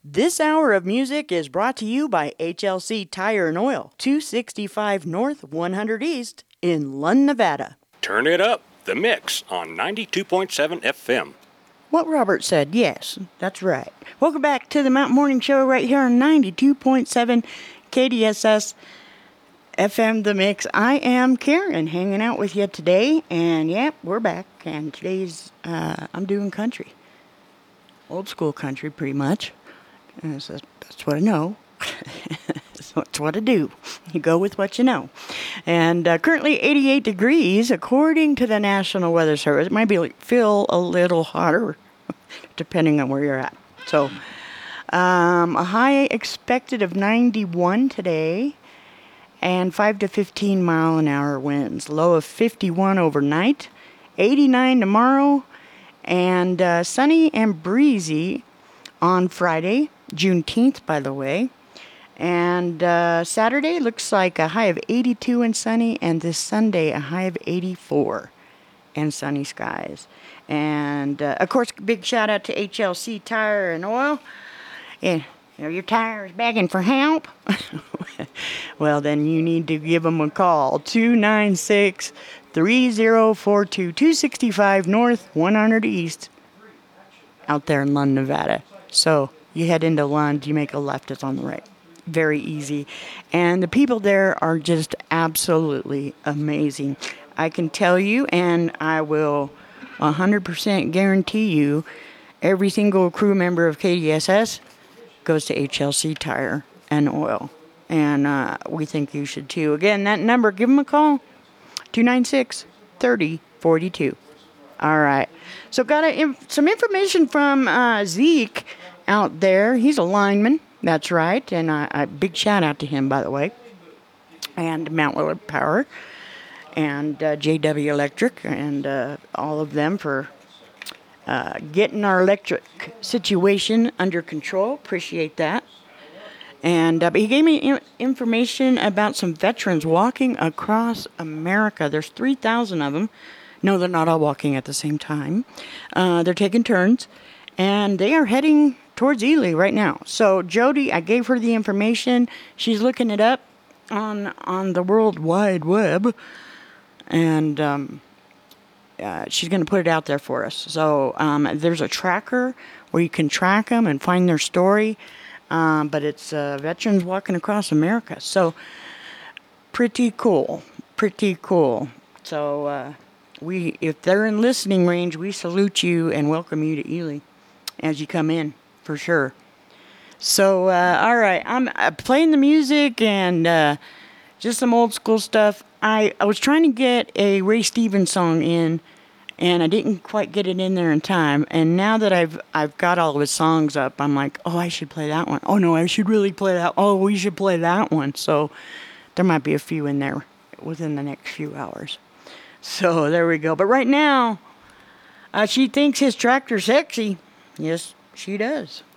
This hour of music is brought to you by HLC Tire and Oil, 265 North, 100 East in Lund, Nevada. Turn it up, The Mix on 92.7 FM. What Robert said, yes, that's right. Welcome back to the Mountain Morning Show right here on 92.7 KDSS FM The Mix. I am Karen, hanging out with you today, and yep, we're back, and today's, I'm doing country. Old school country, pretty much. So that's what I know. That's what I do. You go with what you know. And currently 88 degrees, according to the National Weather Service. It might feel a little hotter, depending on where you're at. So, a high expected of 91 today, and 5 to 15 mile an hour winds. Low of 51 overnight, 89 tomorrow, and sunny and breezy on Friday. Juneteenth, by the way. And Saturday looks like a high of 82 and sunny, and this Sunday a high of 84 and sunny skies. And of course, big shout out to HLC Tire and Oil. Yeah, your tire is begging for help. Well, then you need to give them a call. 296-3042, 265 North, 100 East, out there in Lund, Nevada. So you head into Lund, you make a left, it's on the right. Very easy. And the people there are just absolutely amazing. I can tell you, and I will 100% guarantee you, every single crew member of KDSS goes to HLC Tire and Oil. And we think you should too. Again, that number, give them a call. 296-3042. All right. So got some information from Zeke out there. He's a lineman. That's right. And a big shout out to him, by the way. And Mount Willard Power. And JW Electric. And all of them for getting our electric situation under control. Appreciate that. And but he gave me information about some veterans walking across America. There's 3,000 of them. No, they're not all walking at the same time. They're taking turns. And they are heading towards Ely right now. So Jody, I gave her the information. She's looking it up on the World Wide Web. And she's going to put it out there for us. So there's a tracker where you can track them and find their story. But it's veterans walking across America. So pretty cool. Pretty cool. So if they're in listening range, we salute you and welcome you to Ely as you come in, for sure. So, all right, I'm playing the music and just some old school stuff. I was trying to get a Ray Stevens song in, and I didn't quite get it in there in time. And now that I've got all of his songs up, I'm like, oh, I should play that one. Oh, no, I should really play that. Oh, we should play that one. So there might be a few in there within the next few hours. So there we go. But right now, she thinks his tractor's sexy. Yes, she does.